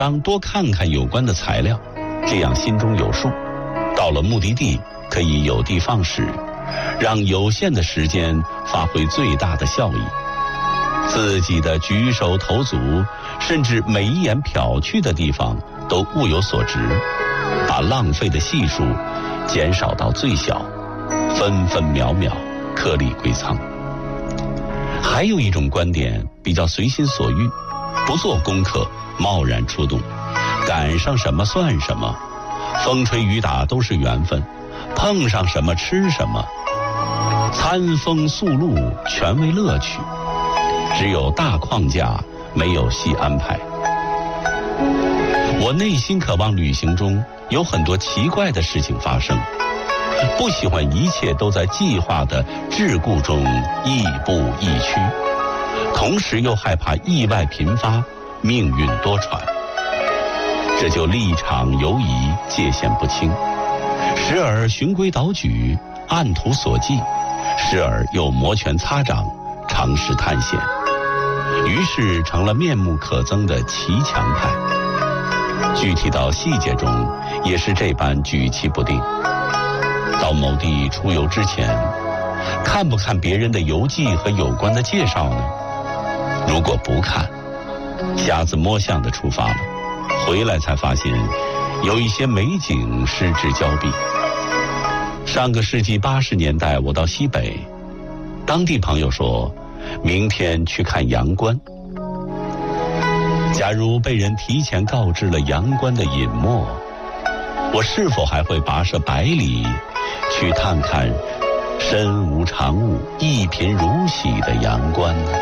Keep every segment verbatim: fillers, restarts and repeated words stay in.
当多看看有关的材料，这样心中有数，到了目的地可以有的放矢，让有限的时间发挥最大的效益。自己的举手投足，甚至每一眼瞟去的地方都物有所值，把浪费的系数减少到最小，分分秒秒颗粒归仓。还有一种观点比较随心所欲，不做功课，贸然出动，赶上什么算什么，风吹雨打都是缘分，碰上什么吃什么，餐风宿露全为乐趣，只有大框架，没有细安排。我内心渴望旅行中有很多奇怪的事情发生，不喜欢一切都在计划的桎梏中亦步亦趋，同时又害怕意外频发，命运多舛。这就立场游移，界限不清，时而循规蹈矩，按图索骥，时而又摩拳擦掌，尝试探险，于是成了面目可憎的骑墙派。具体到细节中也是这般举棋不定。到某地出游之前，看不看别人的游记和有关的介绍呢？如果不看，瞎子摸象的出发了，回来才发现有一些美景失之交臂。上个世纪八十年代，我到西北，当地朋友说明天去看阳关。假如被人提前告知了阳关的隐没，我是否还会跋涉百里去探看身无长物、一贫如洗的阳关呢？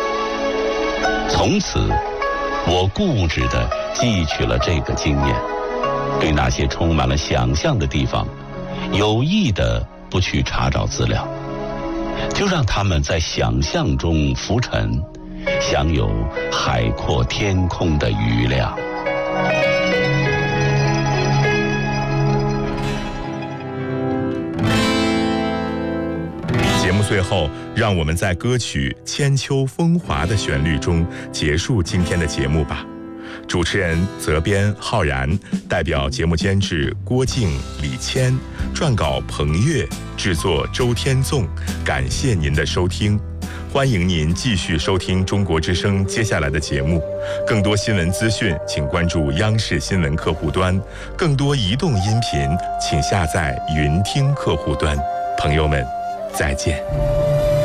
从此我固执地汲取了这个经验，对那些充满了想象的地方有意地不去查找资料，就让他们在想象中浮沉，享有海阔天空的余量。 节目最后，让我们在歌曲《千秋风华》的旋律中结束今天的节目吧。主持人责编浩然，代表节目监制郭靖、李谦，撰稿彭越，制作周天纵。感谢您的收听，欢迎您继续收听中国之声接下来的节目。更多新闻资讯，请关注央视新闻客户端；更多移动音频，请下载云听客户端。朋友们，再见。